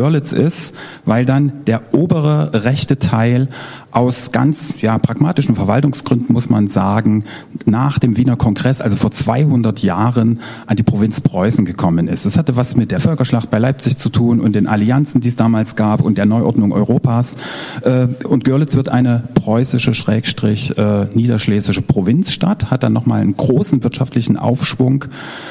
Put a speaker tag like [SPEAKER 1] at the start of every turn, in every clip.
[SPEAKER 1] Görlitz ist, weil dann der obere rechte Teil aus ganz pragmatischen Verwaltungsgründen, muss man sagen, nach dem Wiener Kongress, also vor 200 Jahren, an die Provinz Preußen gekommen ist. Das hatte was mit der Völkerschlacht bei Leipzig zu tun und den Allianzen, die es damals gab und der Neuordnung Europas. Und Görlitz wird eine preußische niederschlesische Provinzstadt, hat dann nochmal einen großen wirtschaftlichen Aufschwung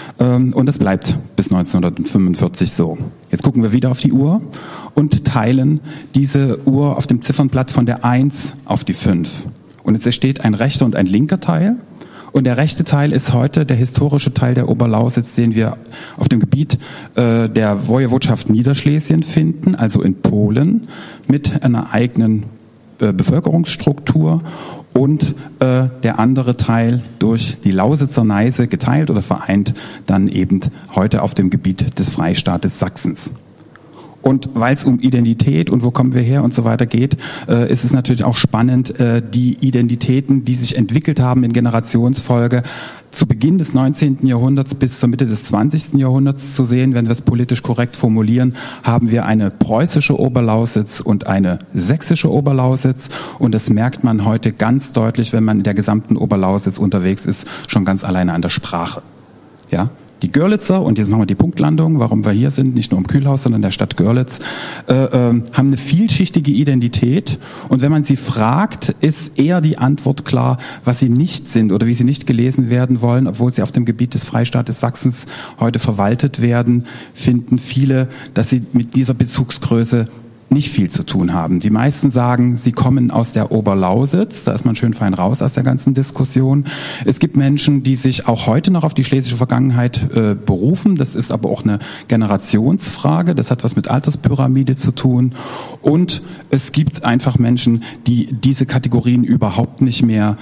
[SPEAKER 1] und das bleibt bis 1945 so. Jetzt gucken wir wieder auf die Uhr und teilen diese Uhr auf dem Ziffernblatt von der 1 auf die 5. Und jetzt entsteht ein rechter und ein linker Teil. Und der rechte Teil ist heute der historische Teil der Oberlausitz, den wir auf dem Gebiet der Wojewodschaft Niederschlesien finden, also in Polen, mit einer eigenen Bevölkerungsstruktur und der andere Teil durch die Lausitzer Neiße geteilt oder vereint, dann eben heute auf dem Gebiet des Freistaates Sachsens. Und weil es um Identität und wo kommen wir her und so weiter geht, ist es natürlich auch spannend, die Identitäten, die sich entwickelt haben in Generationsfolge, zu Beginn des 19. Jahrhunderts bis zur Mitte des 20. Jahrhunderts zu sehen. Wenn wir es politisch korrekt formulieren, haben wir eine preußische Oberlausitz und eine sächsische Oberlausitz. Und das merkt man heute ganz deutlich, wenn man in der gesamten Oberlausitz unterwegs ist, schon ganz alleine an der Sprache. Ja? Die Görlitzer, und jetzt machen wir die Punktlandung, warum wir hier sind, nicht nur im Kühlhaus, sondern in der Stadt Görlitz, haben eine vielschichtige Identität. Und wenn man sie fragt, ist eher die Antwort klar, was sie nicht sind oder wie sie nicht gelesen werden wollen, obwohl sie auf dem Gebiet des Freistaates Sachsens heute verwaltet werden, finden viele, dass sie mit dieser Bezugsgröße nicht viel zu tun haben. Die meisten sagen, sie kommen aus der Oberlausitz, da ist man schön fein raus aus der ganzen Diskussion. Es gibt Menschen, die sich auch heute noch auf die schlesische Vergangenheit berufen, das ist aber auch eine Generationsfrage, das hat was mit Alterspyramide zu tun und es gibt einfach Menschen, die diese Kategorien überhaupt nicht mehr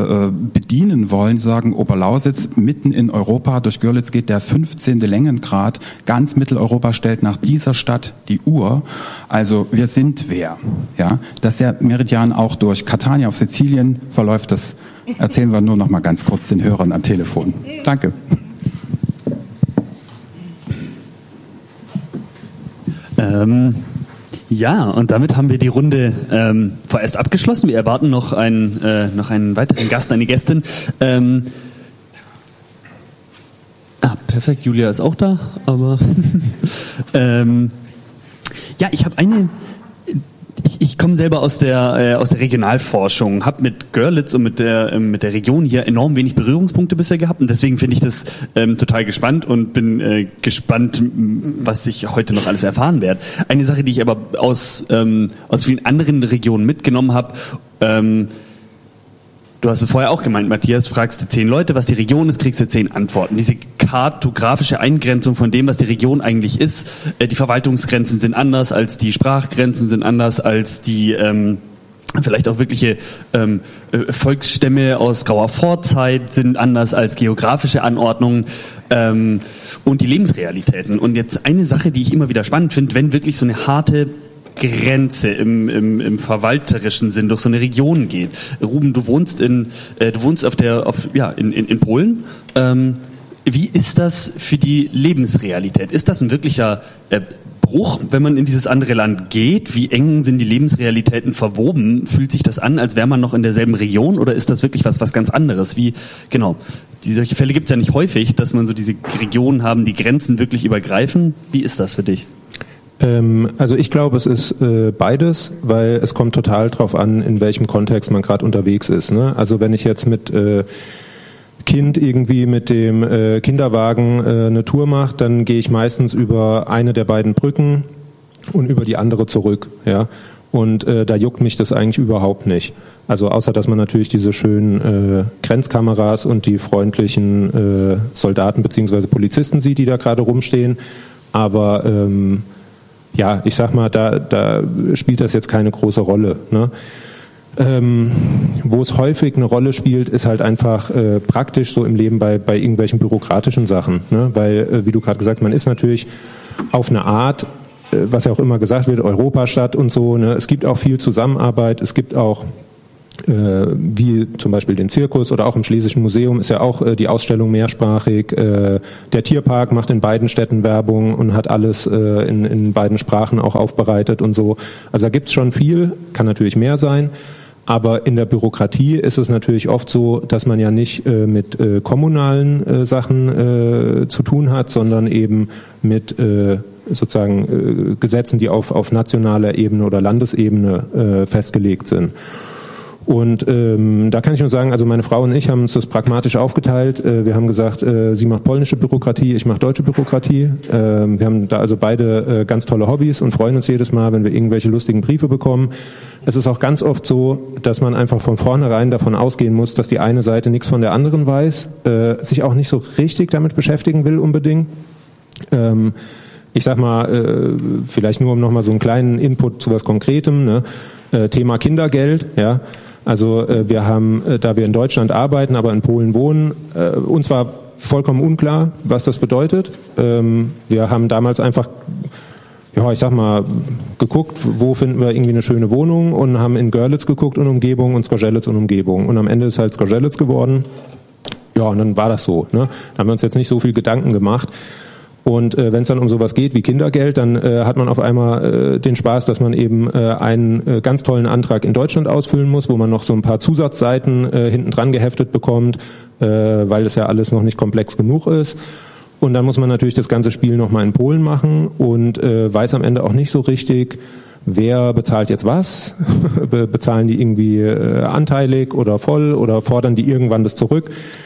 [SPEAKER 1] bedienen wollen, die sagen, Oberlausitz mitten in Europa, durch Görlitz geht der 15. Längengrad, ganz Mitteleuropa stellt nach dieser Stadt die Uhr, also wir sind wer. Ja, dass der Meridian auch durch Catania auf Sizilien verläuft, das erzählen wir nur noch mal ganz kurz den Hörern am Telefon. Danke.
[SPEAKER 2] Ja, und damit haben wir die Runde vorerst abgeschlossen. Wir erwarten noch einen weiteren Gast, eine Gästin. Perfekt, Julia ist auch da, aber ja, ich komme selber aus der Regionalforschung, habe mit Görlitz und mit der Region hier enorm wenig Berührungspunkte bisher gehabt und deswegen finde ich das total gespannt und bin gespannt, was ich heute noch alles erfahren werde. Eine Sache, die ich aber aus vielen anderen Regionen mitgenommen habe, du hast es vorher auch gemeint, Matthias, fragst du 10 Leute, was die Region ist, kriegst du 10 Antworten. Diese kartografische Eingrenzung von dem, was die Region eigentlich ist, die Verwaltungsgrenzen sind anders als die Sprachgrenzen, sind anders als die vielleicht auch wirkliche Volksstämme aus grauer Vorzeit, sind anders als geografische Anordnungen und die Lebensrealitäten. Und jetzt eine Sache, die ich immer wieder spannend finde, wenn wirklich so eine harte Grenze im verwalterischen Sinn durch so eine Region geht. Ruben, du wohnst in Polen. Wie ist das für die Lebensrealität? Ist das ein wirklicher Bruch, wenn man in dieses andere Land geht? Wie eng sind die Lebensrealitäten verwoben? Fühlt sich das an, als wäre man noch in derselben Region, oder ist das wirklich was ganz anderes? Solche Fälle gibt es ja nicht häufig, dass man so diese Regionen haben, die Grenzen wirklich übergreifen. Wie ist das für dich?
[SPEAKER 3] Also ich glaube, es ist beides, weil es kommt total drauf an, in welchem Kontext man gerade unterwegs ist. Ne? Also wenn ich jetzt mit Kind irgendwie mit dem Kinderwagen eine Tour mache, dann gehe ich meistens über eine der beiden Brücken und über die andere zurück. Ja? Und da juckt mich das eigentlich überhaupt nicht. Also außer, dass man natürlich diese schönen Grenzkameras und die freundlichen Soldaten bzw. Polizisten sieht, die da gerade rumstehen. Aber ja, ich sag mal, da spielt das jetzt keine große Rolle. Ne? Wo es häufig eine Rolle spielt, ist halt einfach praktisch so im Leben bei irgendwelchen bürokratischen Sachen. Ne? Weil, wie du gerade gesagt hast, man ist natürlich auf eine Art, was ja auch immer gesagt wird, Europastadt und so. Ne? Es gibt auch viel Zusammenarbeit, es gibt auch wie zum Beispiel den Zirkus oder auch im Schlesischen Museum ist ja auch die Ausstellung mehrsprachig. Der Tierpark macht in beiden Städten Werbung und hat alles in beiden Sprachen auch aufbereitet und so. Also da gibt's schon viel, kann natürlich mehr sein. Aber in der Bürokratie ist es natürlich oft so, dass man ja nicht mit kommunalen Sachen zu tun hat, sondern eben mit sozusagen Gesetzen, die auf nationaler Ebene oder Landesebene festgelegt sind. Und da kann ich nur sagen, also meine Frau und ich haben uns das pragmatisch aufgeteilt. Wir haben gesagt, sie macht polnische Bürokratie, ich mache deutsche Bürokratie. Wir haben da also beide ganz tolle Hobbys und freuen uns jedes Mal, wenn wir irgendwelche lustigen Briefe bekommen. Es ist auch ganz oft so, dass man einfach von vornherein davon ausgehen muss, dass die eine Seite nichts von der anderen weiß, sich auch nicht so richtig damit beschäftigen will unbedingt. Ich sag mal, vielleicht nur um nochmal so einen kleinen Input zu was Konkretem, ne? Thema Kindergeld, ja. Also wir haben, da wir in Deutschland arbeiten, aber in Polen wohnen, uns war vollkommen unklar, was das bedeutet. Wir haben damals einfach, ja, ich sag mal, geguckt, wo finden wir irgendwie eine schöne Wohnung und haben in Görlitz geguckt und Umgebung und Zgorzelec und Umgebung. Und am Ende ist halt Zgorzelec geworden. Ja, und dann war das so, ne? Da haben wir uns jetzt nicht so viel Gedanken gemacht. Und wenn es dann um sowas geht wie Kindergeld, dann hat man auf einmal den Spaß, dass man eben einen ganz tollen Antrag in Deutschland ausfüllen muss, wo man noch so ein paar Zusatzseiten hinten dran geheftet bekommt, weil das ja alles noch nicht komplex genug ist. Und dann muss man natürlich das ganze Spiel nochmal in Polen machen und weiß am Ende auch nicht so richtig, wer bezahlt jetzt was. Bezahlen die irgendwie anteilig oder voll oder fordern die irgendwann das zurück?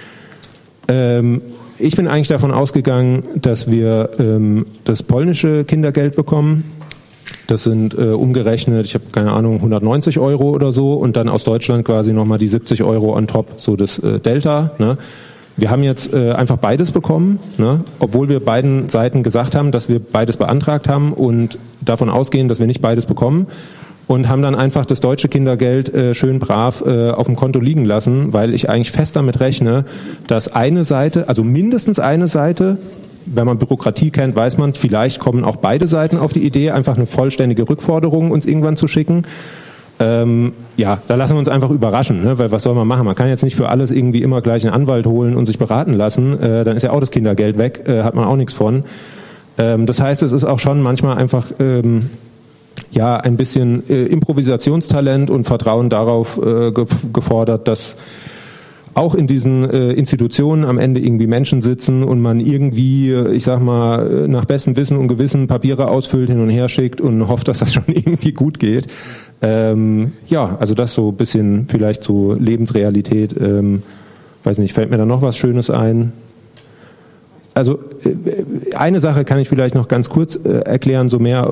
[SPEAKER 3] Ich bin eigentlich davon ausgegangen, dass wir das polnische Kindergeld bekommen. Das sind umgerechnet, ich habe keine Ahnung, 190 Euro oder so und dann aus Deutschland quasi nochmal die 70 Euro on top, so das Delta. Ne? Wir haben jetzt einfach beides bekommen, ne? Obwohl wir beiden Seiten gesagt haben, dass wir beides beantragt haben und davon ausgehen, dass wir nicht beides bekommen. Und haben dann einfach das deutsche Kindergeld schön brav auf dem Konto liegen lassen, weil ich eigentlich fest damit rechne, dass eine Seite, also mindestens eine Seite, wenn man Bürokratie kennt, weiß man, vielleicht kommen auch beide Seiten auf die Idee, einfach eine vollständige Rückforderung uns irgendwann zu schicken. Ja, da lassen wir uns einfach überraschen, ne? Weil was soll man machen? Man kann jetzt nicht für alles irgendwie immer gleich einen Anwalt holen und sich beraten lassen, dann ist ja auch das Kindergeld weg, hat man auch nichts von. Das heißt, es ist auch schon manchmal einfach ja, ein bisschen Improvisationstalent und Vertrauen darauf gefordert, dass auch in diesen Institutionen am Ende irgendwie Menschen sitzen und man irgendwie, ich sag mal, nach bestem Wissen und Gewissen Papiere ausfüllt, hin und her schickt und hofft, dass das schon irgendwie gut geht. Ja, also das so ein bisschen vielleicht so Lebensrealität. Weiß nicht, fällt mir da noch was Schönes ein? Also eine Sache kann ich vielleicht noch ganz kurz erklären, so mehr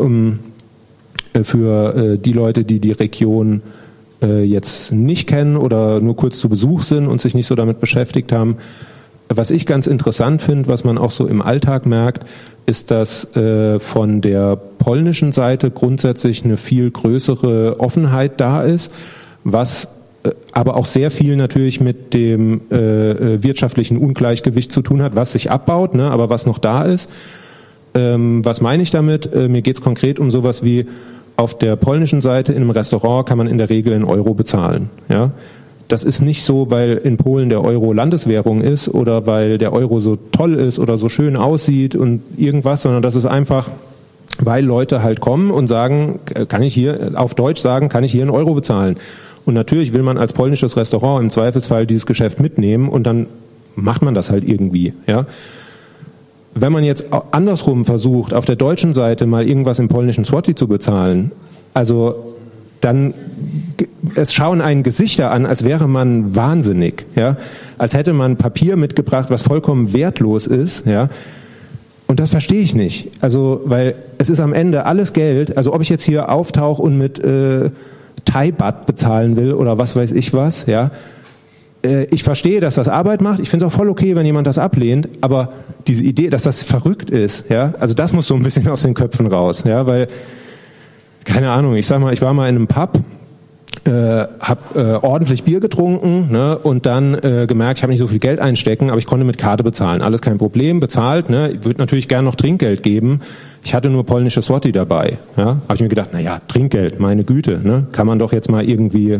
[SPEAKER 3] für die Leute, die die Region jetzt nicht kennen oder nur kurz zu Besuch sind und sich nicht so damit beschäftigt haben. Was ich ganz interessant finde, was man auch so im Alltag merkt, ist, dass von der polnischen Seite grundsätzlich eine viel größere Offenheit da ist, was aber auch sehr viel natürlich mit dem wirtschaftlichen Ungleichgewicht zu tun hat, was sich abbaut, ne, aber was noch da ist. Was meine ich damit? Mir geht es konkret um sowas wie, auf der polnischen Seite in einem Restaurant kann man in der Regel in Euro bezahlen. Ja? Das ist nicht so, weil in Polen der Euro Landeswährung ist oder weil der Euro so toll ist oder so schön aussieht und irgendwas, sondern das ist einfach, weil Leute halt kommen und sagen, kann ich hier, auf Deutsch sagen, kann ich hier in Euro bezahlen. Und natürlich will man als polnisches Restaurant im Zweifelsfall dieses Geschäft mitnehmen und dann macht man das halt irgendwie. Ja? Wenn man jetzt andersrum versucht, auf der deutschen Seite mal irgendwas im polnischen Zloty zu bezahlen, also dann, es schauen einen Gesichter an, als wäre man wahnsinnig, ja, als hätte man Papier mitgebracht, was vollkommen wertlos ist, ja, und das verstehe ich nicht, also, weil es ist am Ende alles Geld, also ob ich jetzt hier auftauche und mit Thai-Baht bezahlen will oder was weiß ich was, ja, ich verstehe, dass das Arbeit macht. Ich finde es auch voll okay, wenn jemand das ablehnt. Aber diese Idee, dass das verrückt ist, ja, also das muss so ein bisschen aus den Köpfen raus, ja, weil, keine Ahnung, ich sag mal, ich war mal in einem Pub, habe ordentlich Bier getrunken, ne, und dann gemerkt, ich habe nicht so viel Geld einstecken, aber ich konnte mit Karte bezahlen. Alles kein Problem, bezahlt. Ne, ich würde natürlich gerne noch Trinkgeld geben. Ich hatte nur polnische Zloty dabei. Ja, habe ich mir gedacht, naja, Trinkgeld, meine Güte, ne, kann man doch jetzt mal irgendwie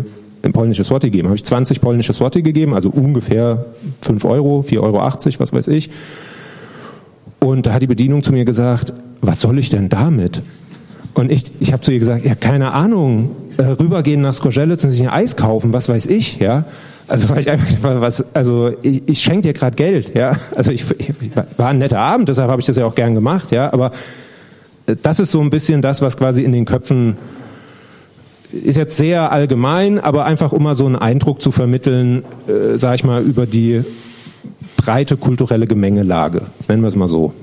[SPEAKER 3] polnische Zloty gegeben. Habe ich 20 polnische Zloty gegeben, also ungefähr 5 Euro, 4,80 Euro, was weiß ich. Und da hat die Bedienung zu mir gesagt, was soll ich denn damit? Und ich habe zu ihr gesagt, ja, keine Ahnung, rübergehen nach Zgorzelec und sich ein Eis kaufen, was weiß ich, ja. Also weil ich einfach ich schenke dir gerade Geld, ja. Also war ein netter Abend, deshalb habe ich das ja auch gern gemacht, ja. Aber das ist so ein bisschen das, was quasi in den Köpfen ist jetzt sehr allgemein, aber einfach um mal so einen Eindruck zu vermitteln, sag ich mal, über die breite kulturelle Gemengelage. Das nennen wir es mal so.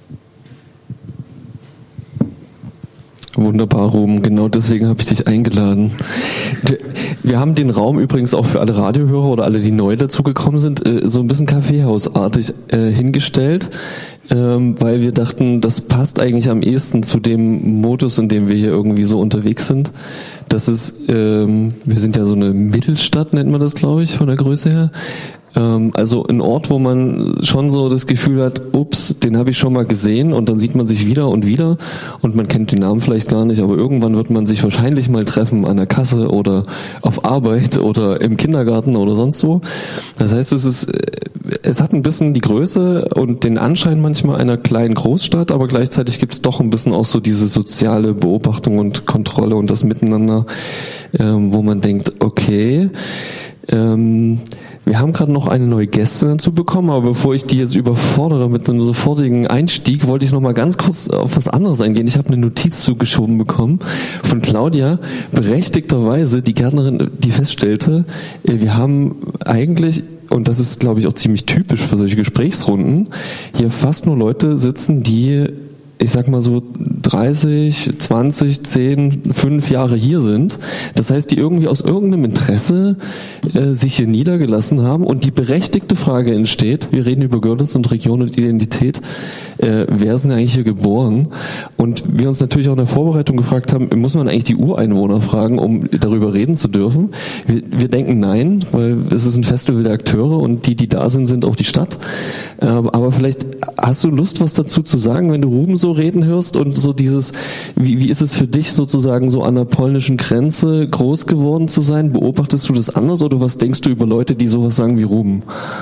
[SPEAKER 4] Wunderbar, Ruben. Genau deswegen habe ich dich eingeladen. Wir haben den Raum übrigens auch für alle Radiohörer oder alle, die neu dazugekommen sind, so ein bisschen Kaffeehausartig hingestellt, weil wir dachten, das passt eigentlich am ehesten zu dem Modus, in dem wir hier irgendwie so unterwegs sind. Das ist, wir sind ja so eine Mittelstadt, nennt man das, glaube ich, von der Größe her. Also ein Ort, wo man schon so das Gefühl hat, ups, den habe ich schon mal gesehen, und dann sieht man sich wieder und man kennt den Namen vielleicht gar nicht, aber irgendwann wird man sich wahrscheinlich mal treffen an der Kasse oder auf Arbeit oder im Kindergarten oder sonst wo. Das heißt, es hat ein bisschen die Größe und den Anschein manchmal einer kleinen Großstadt, aber gleichzeitig gibt es doch ein bisschen auch so diese soziale Beobachtung und Kontrolle und das Miteinander, wo man denkt, okay, wir haben gerade noch eine neue Gästin dazu bekommen, aber bevor ich die jetzt überfordere mit einem sofortigen Einstieg, wollte ich noch mal ganz kurz auf was anderes eingehen. Ich habe eine Notiz zugeschoben bekommen von Claudia, berechtigterweise die Gärtnerin, die feststellte, wir haben eigentlich, und das ist, glaube ich, auch ziemlich typisch für solche Gesprächsrunden, hier fast nur Leute sitzen, die, ich sag mal so 30, 20, 10, 5 Jahre hier sind. Das heißt, die irgendwie aus irgendeinem Interesse sich hier niedergelassen haben, und die berechtigte Frage entsteht, wir reden über Görlitz und Region und Identität, wer ist denn eigentlich hier geboren? Und wir uns natürlich auch in der Vorbereitung gefragt haben, muss man eigentlich die Ureinwohner fragen, um darüber reden zu dürfen? Wir denken nein, weil es ist ein Festival der Akteure und die da sind auch die Stadt. Aber vielleicht hast du Lust, was dazu zu sagen, wenn du Ruben so reden hörst und so dieses, wie ist es für dich sozusagen so an der polnischen Grenze groß geworden zu sein? Beobachtest du das anders, oder was denkst du über Leute, die sowas sagen wie Ruben?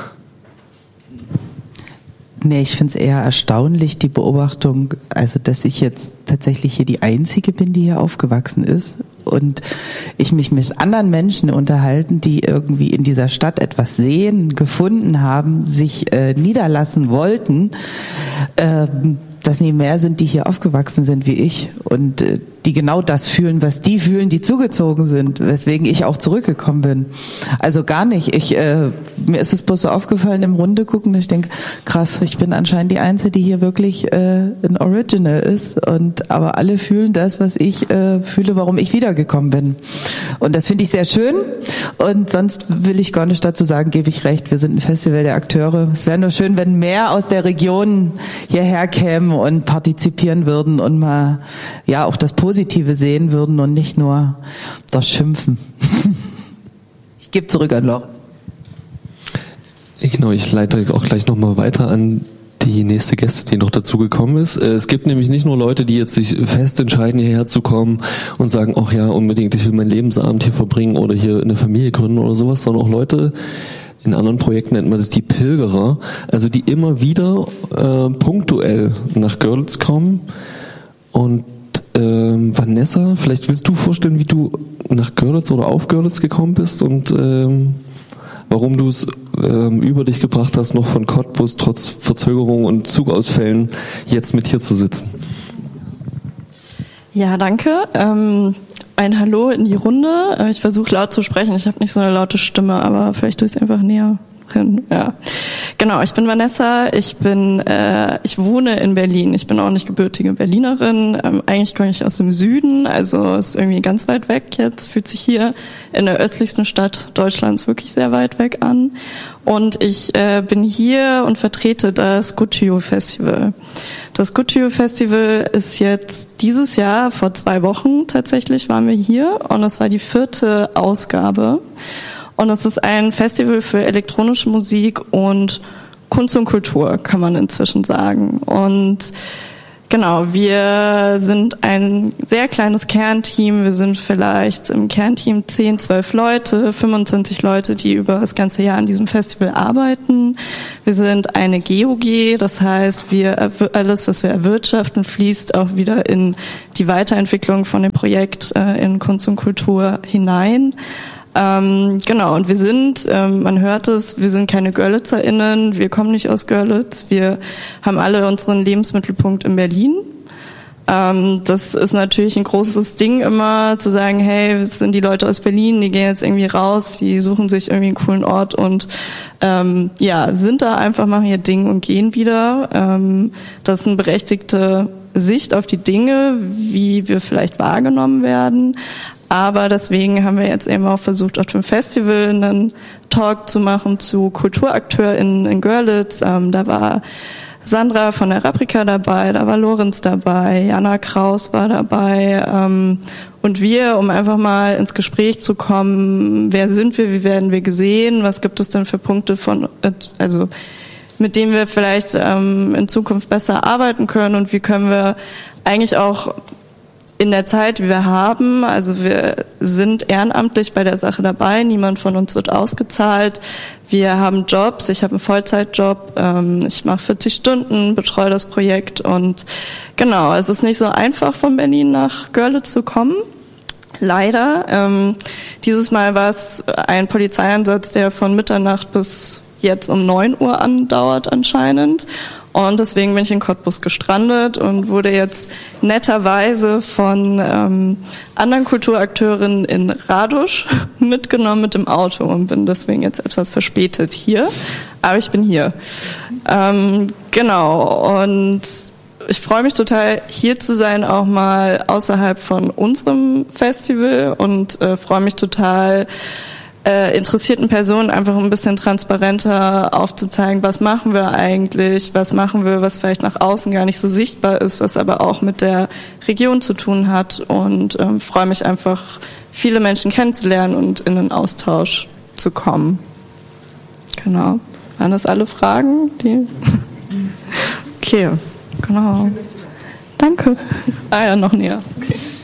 [SPEAKER 5] Nee, ich finde es eher erstaunlich, die Beobachtung, also dass ich jetzt tatsächlich hier die Einzige bin, die hier aufgewachsen ist, und ich mich mit anderen Menschen unterhalten, die irgendwie in dieser Stadt etwas sehen, gefunden haben, sich niederlassen wollten, dass nie mehr sind, die hier aufgewachsen sind wie ich und die genau das fühlen, was die fühlen, die zugezogen sind, weswegen ich auch zurückgekommen bin. Also gar nicht. Mir ist es bloß so aufgefallen im Runde gucken, ich denke, krass, ich bin anscheinend die Einzige, die hier wirklich ein Original ist, aber alle fühlen das, was ich fühle, warum ich wiedergekommen bin. Und das finde ich sehr schön, und sonst will ich gar nicht dazu sagen, gebe ich recht, wir sind ein Festival der Akteure. Es wäre nur schön, wenn mehr aus der Region hierher kämen und partizipieren würden und mal auch das Positive sehen würden und nicht nur das Schimpfen. Ich gebe zurück an Lorenz.
[SPEAKER 4] Genau, ich leite auch gleich nochmal weiter an die nächste Gäste, die noch dazu gekommen ist. Es gibt nämlich nicht nur Leute, die jetzt sich fest entscheiden, hierher zu kommen und sagen, ach ja, unbedingt, ich will meinen Lebensabend hier verbringen oder hier eine Familie gründen oder sowas, sondern auch Leute, in anderen Projekten nennt man das die Pilgerer, also die immer wieder punktuell nach Görlitz kommen. Und Vanessa, vielleicht willst du vorstellen, wie du nach Görlitz oder auf Görlitz gekommen bist und warum du es über dich gebracht hast, noch von Cottbus trotz Verzögerung und Zugausfällen jetzt mit hier zu sitzen.
[SPEAKER 6] Ja, danke. Ein Hallo in die Runde. Ich versuche laut zu sprechen. Ich habe nicht so eine laute Stimme, aber vielleicht tue ich es einfach näher hin. Ja, genau. Ich bin Vanessa. Ich wohne in Berlin. Ich bin auch nicht gebürtige Berlinerin. Eigentlich komme ich aus dem Süden, also ist irgendwie ganz weit weg jetzt. Fühlt sich hier in der östlichsten Stadt Deutschlands wirklich sehr weit weg an. Und ich bin hier und vertrete das Gutyo Festival. Das Gutyo Festival ist jetzt dieses Jahr, vor 2 Wochen tatsächlich, waren wir hier, und das war die 4. Ausgabe. Und es ist ein Festival für elektronische Musik und Kunst und Kultur, kann man inzwischen sagen. Und Genau, wir sind ein sehr kleines Kernteam. Wir sind vielleicht im Kernteam 10, 12 Leute, 25 Leute, die über das ganze Jahr an diesem Festival arbeiten. Wir sind eine GOG, das heißt, alles, was wir erwirtschaften, fließt auch wieder in die Weiterentwicklung von dem Projekt in Kunst und Kultur hinein. Genau, und wir sind, man hört es, wir sind keine GörlitzerInnen, wir kommen nicht aus Görlitz, wir haben alle unseren Lebensmittelpunkt in Berlin. Das ist natürlich ein großes Ding immer, zu sagen, hey, es sind die Leute aus Berlin, die gehen jetzt irgendwie raus, die suchen sich irgendwie einen coolen Ort und sind da einfach, machen ihr Ding und gehen wieder. Das ist eine berechtigte Sicht auf die Dinge, wie wir vielleicht wahrgenommen werden. Aber deswegen haben wir jetzt eben auch versucht, auf dem Festival einen Talk zu machen zu KulturakteursInnen in Görlitz. Da war Sandra von der Raprika dabei, da war Lorenz dabei, Jana Kraus war dabei. Und wir, um einfach mal ins Gespräch zu kommen, wer sind wir, wie werden wir gesehen, was gibt es denn für Punkte mit denen wir vielleicht in Zukunft besser arbeiten können und wie können wir eigentlich auch in der Zeit, die wir haben, also wir sind ehrenamtlich bei der Sache dabei, niemand von uns wird ausgezahlt, wir haben Jobs, ich habe einen Vollzeitjob, ich mache 40 Stunden, betreue das Projekt und genau, es ist nicht so einfach von Berlin nach Görlitz zu kommen, leider. Dieses Mal war es ein Polizeieinsatz, der von Mitternacht bis jetzt um 9 Uhr andauert anscheinend. Und deswegen bin ich in Cottbus gestrandet und wurde jetzt netterweise von anderen Kulturakteurinnen in Radusch mitgenommen mit dem Auto und bin deswegen jetzt etwas verspätet hier. Aber ich bin hier. Genau. Und ich freue mich total, hier zu sein, auch mal außerhalb von unserem Festival und freue mich total, interessierten Personen einfach ein bisschen transparenter aufzuzeigen, was machen wir eigentlich, was machen wir, was vielleicht nach außen gar nicht so sichtbar ist, was aber auch mit der Region zu tun hat und freue mich einfach, viele Menschen kennenzulernen und in den Austausch zu kommen. Genau. Waren das alle Fragen? Okay, genau. Danke. Ah ja, noch näher. Okay.